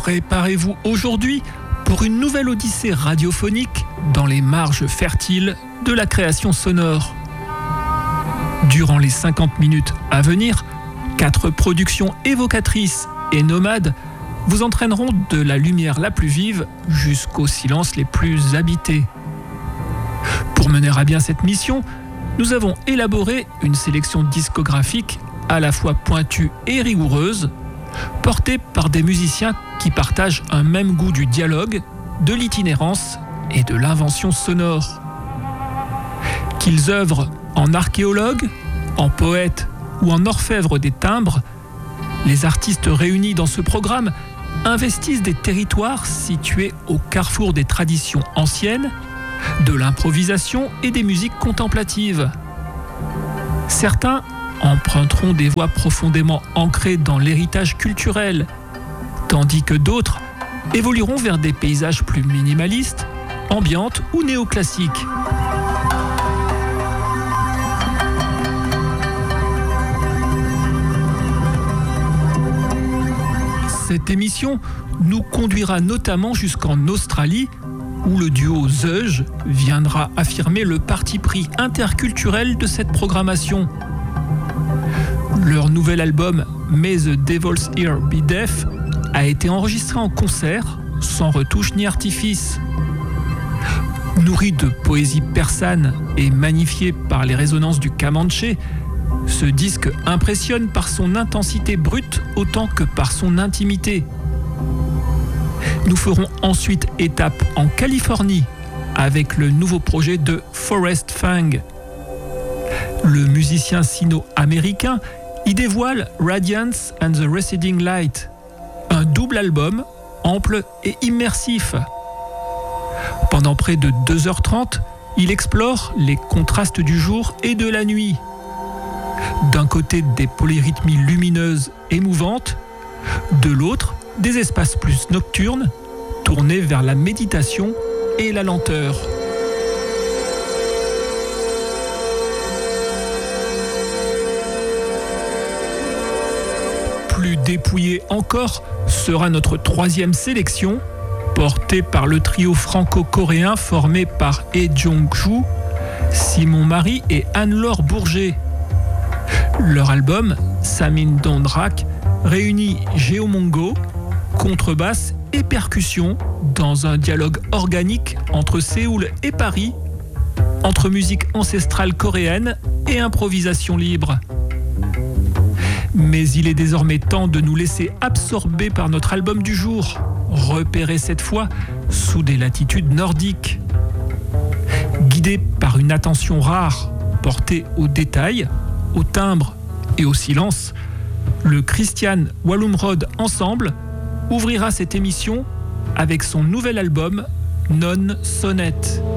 Préparez-vous aujourd'hui pour une nouvelle odyssée radiophonique dans les marges fertiles de la création sonore. Durant les 50 minutes à venir, 4 productions évocatrices et nomades vous entraîneront de la lumière la plus vive jusqu'aux silences les plus habités. Pour mener à bien cette mission, nous avons élaboré une sélection discographique à la fois pointue et rigoureuse, portée par des musiciens qui partagent un même goût du dialogue, de l'itinérance et de l'invention sonore. Qu'ils œuvrent en archéologues, en poètes ou en orfèvres des timbres, les artistes réunis dans ce programme investissent des territoires situés au carrefour des traditions anciennes, de l'improvisation et des musiques contemplatives. Certains emprunteront des voix profondément ancrées dans l'héritage culturel, tandis que d'autres évolueront vers des paysages plus minimalistes, ambiantes ou néoclassiques. Cette émission nous conduira notamment jusqu'en Australie, où le duo Zeuge viendra affirmer le parti pris interculturel de cette programmation. Leur nouvel album May the Devil's Ear Be Deaf a été enregistré en concert, sans retouche ni artifice. Nourri de poésie persane et magnifié par les résonances du Comanche, ce disque impressionne par son intensité brute autant que par son intimité. Nous ferons ensuite étape en Californie avec le nouveau projet de Forest Fang. Le musicien sino-américain y dévoile Radiance and the Receding Light, un double album ample et immersif. Pendant près de 2h30, il explore les contrastes du jour et de la nuit. D'un côté, des polyrythmies lumineuses émouvantes, de l'autre, des espaces plus nocturnes, tournés vers la méditation et la lenteur. Plus dépouillé encore sera notre 3e sélection, portée par le trio franco-coréen formé par Hye Jong-ju, Simon Marie et Anne-Laure Bourget. Leur album, Samin Dondrak, réunit géomongo, contrebasse et percussion dans un dialogue organique entre Séoul et Paris, entre musique ancestrale coréenne et improvisation libre. Mais il est désormais temps de nous laisser absorber par notre album du jour, repéré cette fois sous des latitudes nordiques. Guidé par une attention rare, portée aux détails, au timbre et au silence, le Christian Wallumrod Ensemble ouvrira cette émission avec son nouvel album Non Sonnet.